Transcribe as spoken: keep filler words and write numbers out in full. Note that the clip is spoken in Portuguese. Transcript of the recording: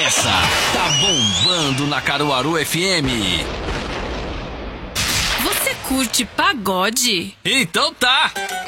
Essa tá bombando na Caruaru F M. Você curte pagode? Então tá!